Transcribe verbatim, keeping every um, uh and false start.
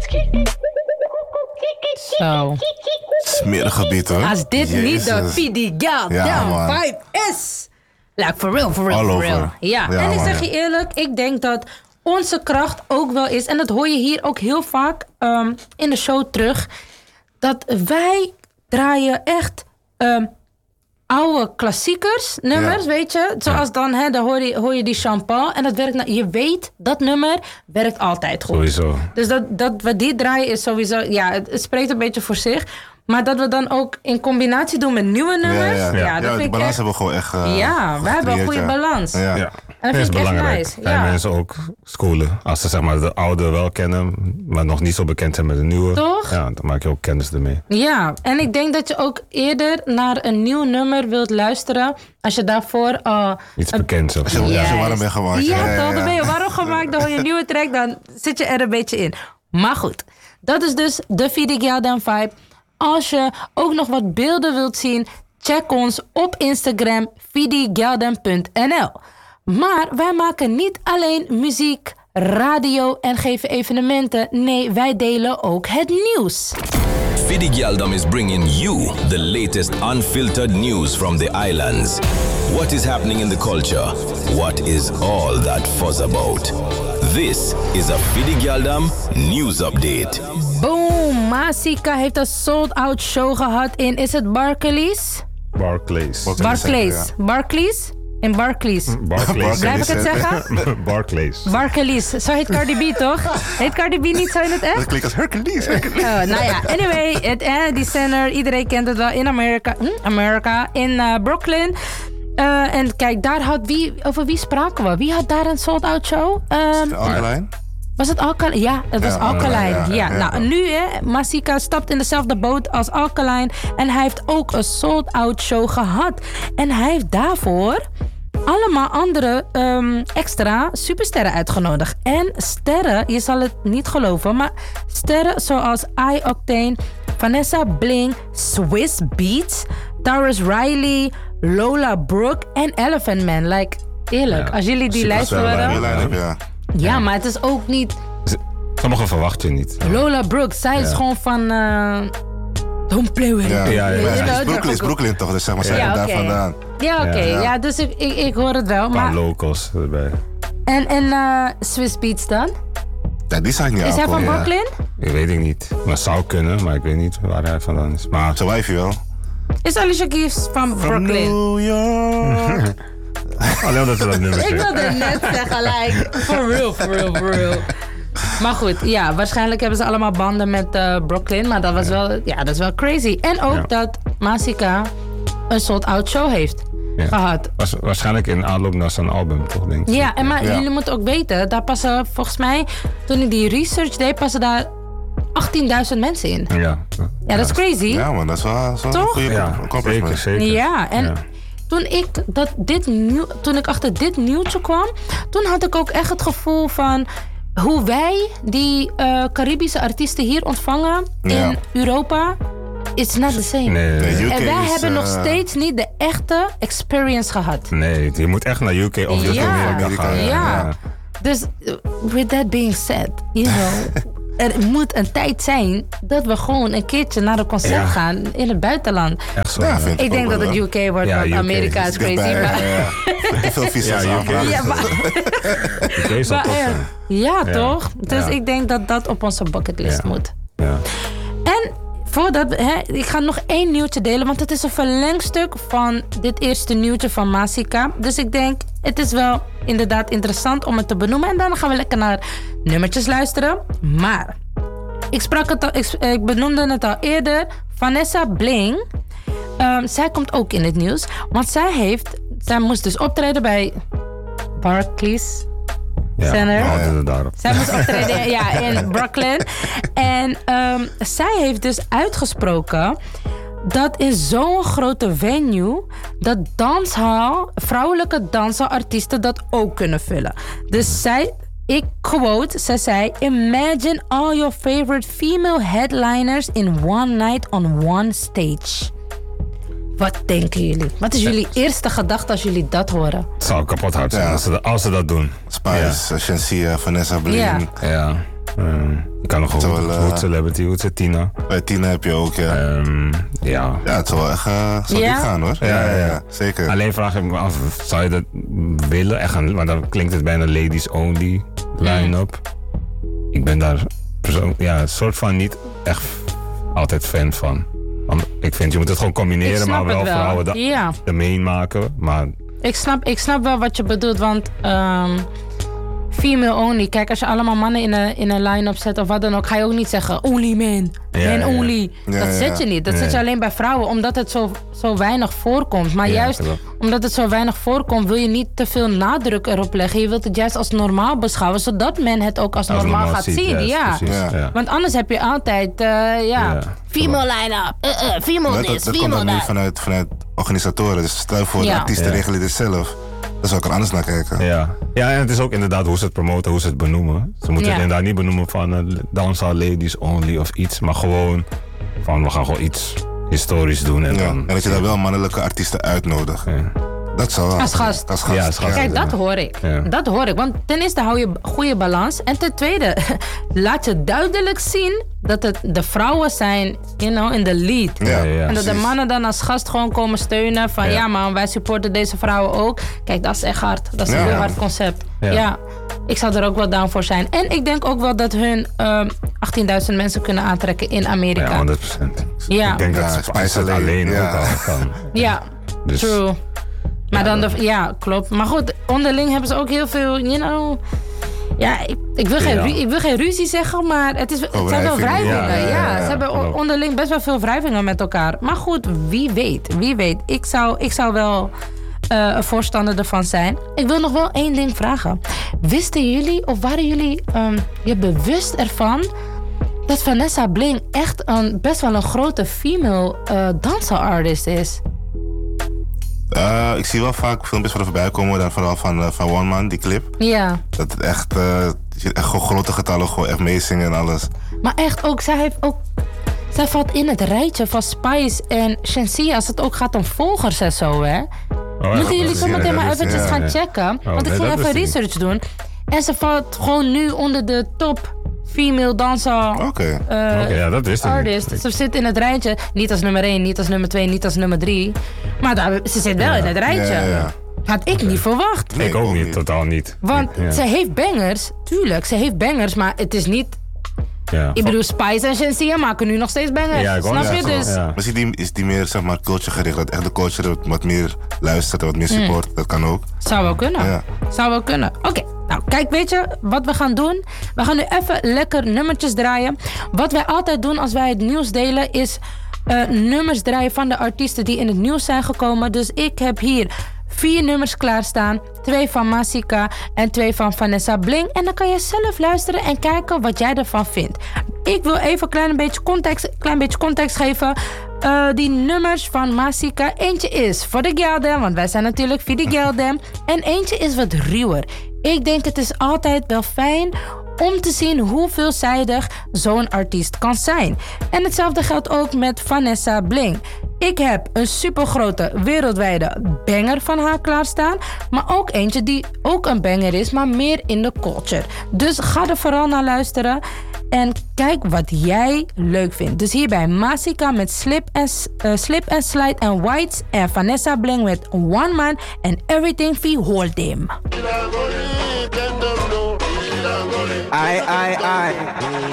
Zo. Smerige beat hoor. Als dit Jezus. niet de P D Ja, Goddamn man. vibe is. Like, for real, for real, All for real. over. Ja, Ja, en ik man, zeg ja. je eerlijk, ik denk dat onze kracht ook wel is, en dat hoor je hier ook heel vaak um, in de show terug, dat wij draaien echt um, oude klassiekers, nummers, Ja. weet je. Zoals dan, hè, dan hoor je, hoor je die Champagne en dat werkt, nou, je weet, dat nummer werkt altijd goed. Sowieso. Dus dat, dat we die draaien is sowieso, ja, het, het spreekt een beetje voor zich. Maar dat we dan ook in combinatie doen met nieuwe Ja, nummers. ja, Ja, ja. dat ja vind die ik balans echt... hebben we gewoon echt uh, Ja, we hebben een goede ja. balans. Ja. Ja. En dat is vind ik echt belangrijk. nice. En Ja. mensen ook schoolen. Als ze zeg maar de oude wel kennen, maar nog niet zo bekend zijn met de nieuwe. Toch? Ja, dan maak je ook kennis ermee. Ja, en ik denk dat je ook eerder naar een nieuw nummer wilt luisteren als je daarvoor al... Iets bekends. Of Als je, zo. als je Yes. warm bent gemaakt. Ja, toch? Dan ben je warm gemaakt, dan hoor je een nieuwe track, dan zit je er een beetje in. Maar goed, dat is dus de Fidi Geldan vibe. Als je ook nog wat beelden wilt zien, check ons op Instagram fidi geldan punt n l. Maar wij maken niet alleen muziek, radio en geven evenementen. Nee, wij delen ook het nieuws. Fidi Geldam is bringing you the latest unfiltered news from the islands. What is happening in the culture? What is all that fuzz about? This is a Fidi Geldam news update. Boom! Masika heeft een sold-out show gehad in, is het Barclays? Barclays. Barclays. Barclays? In Barclays. Barclays. Blijf ik het zeggen? Barclays. Barclays. Zo heet Cardi B, toch? Heet Cardi B niet zo in het echt? Dat klinkt als Hercules. Hercules. Oh, nou ja, anyway, het, eh, die center, iedereen kent het wel in Amerika. Hm, Amerika, in uh, Brooklyn. Uh, en kijk, daar had wie, over wie spraken we? Wie had daar een sold-out show? Um, Alkaline? Was het Alkaline? Ja, het was Ja, Alkaline. Ja, ja, ja, ja. Nou, nu hè, Masika stapt in dezelfde boot als Alkaline. En hij heeft ook een sold-out show gehad. En hij heeft daarvoor allemaal andere um, extra supersterren uitgenodigd. En sterren, je zal het niet geloven, maar sterren zoals iOctane, Vanessa Bling, Swiss Beats, Taurus Riley, Lola Brooke en Elephant Man. Like, eerlijk, Ja, als jullie die lijst supersterren horen... Die line-up, ja. Ja, maar het is ook niet... Sommigen verwacht je niet. Lola Brooke, zij is Ja. gewoon van... uh, don't play with Ja, it. ja, ja. You Maar know, het is dat Brooklyn, is ook- Brooklyn toch? Dus zeg maar, zij Ja, komt daar oké. vandaan. Ja, oké. Ja. Ja, dus ik, ik, ik hoor het wel. Een paar Maar, locals erbij. en en uh, Swiss Beats dan? Ja, die zag ik niet Is hij van aankomen. Brooklyn? Ik weet ik niet. Maar zou kunnen, maar ik weet niet waar hij vandaan is. Maar Zijn wijfje wel. Is Alicia Keys van Brooklyn? New York. alleen omdat we dat nummer Ik zeggen. wilde net zeggen, like, for real, for real, for real. Maar goed, ja, waarschijnlijk hebben ze allemaal banden met uh, Brooklyn. Maar dat was wel, ja, dat is wel crazy. En ook Ja. dat Masika een sold-out show heeft Ja. gehad. Was, waarschijnlijk in aanloop naar zijn album, toch? Denk ik. Ja, en maar Ja. jullie moeten ook weten, daar passen volgens mij, toen ik die research deed, passen daar achttienduizend mensen in. Ja, Ja, dat is crazy. Ja, Ja man, dat is wel, dat is wel Toch? een goede ja accomplishment. zeker, zeker. en Ja. Toen, ik dat dit nieuw, toen ik achter dit nieuwtje kwam, toen had ik ook echt het gevoel van hoe wij die uh, Caribische artiesten hier ontvangen Ja. in Europa, it's not the same. Nee, nee, Nee, nee. U K En wij is, hebben nog uh, steeds niet de echte experience gehad. Nee, je moet echt naar U K of Ja. Amerika gaan. Ja. Ja. Dus, uh, with that being said, you know, er moet een tijd zijn dat we gewoon een keertje naar een concert Ja. gaan in het buitenland. Echt zo. Ja, ja. vind Ik denk ook dat wel, het hoor. U K wordt, Ja, want U K Amerika is is crazy. Dichtbij, Maar, ja, ja. Te veel visas Ja, U K. aanvragen. ja, maar, U K zal maar tof echt. zijn. Ja, Ja. toch? Dus Ja. ik denk dat dat op onze bucketlist Ja. moet. Ja. En voordat, hè, ik ga nog één nieuwtje delen, want het is een verlengstuk van dit eerste nieuwtje van Masika. Dus ik denk, het is wel inderdaad interessant om het te benoemen. En dan gaan we lekker naar nummertjes luisteren. Maar, ik, sprak het al, ik, ik benoemde het al eerder, Vanessa Bling. Um, zij komt ook in het nieuws, want zij heeft, zij moest dus optreden bij Barclays Ja, Center. we hadden het daarop. Zij moest optreden ja, in Brooklyn. En um, zij heeft dus uitgesproken dat in zo'n grote venue dat danshal, vrouwelijke dansalartiesten dat ook kunnen vullen. Dus zij, ik quote, zij zei: "Imagine all your favorite female headliners in one night on one stage." Wat denken jullie? Wat is jullie eerste gedachte als jullie dat horen? Het zou kapot hard zijn Ja. als, ze, dat- als ze dat doen. Spice, Shensia, Vanessa Bling. Ja. Ja. Ja. Ik kan nog Het goed. is wel, eh, Hoed Celebrity, Hoed Tina. Bij Tina heb je ook, ja. Ehm, ja. Ja, het zal wel echt uh, zal Ja? dik gaan, hoor. Ja, ja, ja, ja, zeker. Alleen vraag ik me af, zou je dat willen? Echt een, maar dan klinkt het bijna ladies only line-up. Ik ben daar persoon, ja, een soort van niet echt altijd fan van. Want ik vind, je moet het gewoon Ik combineren, snap maar wel, het wel. vrouwen da- Ja. ermee maken. Maar Ik snap, ik snap wel wat je bedoelt, want um, female only. Kijk, als je allemaal mannen in een, in een line-up zet of wat dan ook, ga je ook niet zeggen only men, Ja, men ja. only. Ja, dat ja. zet je niet. Dat Nee. zet je alleen bij vrouwen, omdat het zo, zo weinig voorkomt. Maar Ja, juist klopt. omdat het zo weinig voorkomt, wil je niet te veel nadruk erop leggen. Je wilt het juist als normaal beschouwen, zodat men het ook als, als normaal normaal gaat ziet, zien. juist, Ja. precies. Ja. Ja. Want anders heb je altijd, uh, ja, Ja. female line-up, uh, uh, female dat, dat, this, dat komt female dan nu that. vanuit, vanuit organisatoren. Dus stel voor, Ja. de artiesten Ja. regelen dit zelf. Daar zou ik er anders naar kijken. Ja. ja, en het is ook inderdaad hoe ze het promoten, hoe ze het benoemen. Ze moeten Ja. het inderdaad niet benoemen van uh, dancehall ladies only of iets, maar gewoon van we gaan gewoon iets historisch doen. En Ja. dan, En dat je daar wel mannelijke artiesten uitnodigt. Ja. Dat zou wel. Als gast. Als gast. Ja, als gast. Kijk, dat hoor ik. Ja. Dat hoor ik. Want ten eerste hou je goede balans. En ten tweede, laat je duidelijk zien dat het de vrouwen zijn, you know, in de lead. Ja, Ja, ja, en dat de precies. mannen dan als gast gewoon komen steunen. Van ja, Ja. man, wij supporten deze vrouwen ook. Kijk, dat is echt hard. Dat is Ja. een heel hard concept. Ja. Ja. Ik zou er ook wel down voor zijn. En ik denk ook wel dat hun um, achttienduizend mensen kunnen aantrekken in Amerika. Ja, honderd procent. Ja. Ik denk Ja, dat Spice Spice het alleen, alleen ja. ook al kan. Ja, Dus- true. Maar Ja, dan, dat- de, ja, klopt. Maar goed, onderling hebben ze ook heel veel, you know. Ja, ik, ik, wil, geen, Ja. ru- ik wil geen ruzie zeggen, maar het, is, het zijn wel wrijvingen. wrijvingen. Ja, Ja, ja, ja, ze hebben klopt. onderling best wel veel wrijvingen met elkaar. Maar goed, wie weet, wie weet. Ik zou, ik zou wel eh, een voorstander ervan zijn. Ik wil nog wel één ding vragen. Wisten jullie, of waren jullie ehm, je bewust ervan dat Vanessa Bling echt een, best wel een grote female uh, dancehall artist is? Uh, ik zie wel vaak filmpjes van er voorbij komen, dan vooral van, uh, van One Man, die clip. Ja. Dat het echt, uh, dat je echt gewoon grote getallen gewoon echt meezingen en alles. Maar echt ook, zij heeft ook... Zij valt in het rijtje van Spice en Shensia als het ook gaat om volgers en zo, hè? Oh, Moeten ja, jullie dat zo is- meteen ja, maar dat is- eventjes ja, gaan ja. checken. Want ik nee, ging dat even wist ik research doen. En ze valt gewoon nu onder de top female dancehall Oké. eh, Oké, ja, dat wist ik niet. artist. Ze zit in het rijtje. Niet als nummer één, niet als nummer twee, niet als nummer drie. Maar daar, ze zit wel in het rijtje. Ja, ja, ja. Had ik niet verwacht. Nee, ik ook niet, totaal niet. Want Ja. ze heeft bangers, tuurlijk, ze heeft bangers, maar het is niet... Ja. Ik bedoel, Spice en Shensia maken nu nog steeds bangers. Ja, ik wou Snap net je? zeggen, Dus ja. Misschien die, is die meer, zeg maar, culture gericht. Dat echt de culture wat, wat meer luistert en wat meer support. Dat kan ook. zou wel kunnen. Ja. Zou wel kunnen. Oké, nou kijk, weet je wat we gaan doen? We gaan nu even lekker nummertjes draaien. Wat wij altijd doen als wij het nieuws delen is uh, nummers draaien van de artiesten die in het nieuws zijn gekomen. Dus ik heb hier vier nummers klaarstaan. Twee van Masika en twee van Vanessa Bling. En dan kan je zelf luisteren en kijken wat jij ervan vindt. Ik wil even een klein beetje context, klein beetje context geven. Uh, die nummers van Masika. Eentje is voor de Geldem, want wij zijn natuurlijk voor de Geldem. En eentje is wat ruwer. Ik denk het is altijd wel fijn om te zien hoe veelzijdig zo'n artiest kan zijn. En hetzelfde geldt ook met Vanessa Bling. Ik heb een supergrote wereldwijde banger van haar klaarstaan. Maar ook eentje die ook een banger is, maar meer in de culture. Dus ga er vooral naar luisteren. En kijk wat jij leuk vindt. Dus hierbij Masika met Slip and, uh, Slip and Slide and Whites. En Vanessa Bling met One Man and Everything We Hold Him. I, I, I.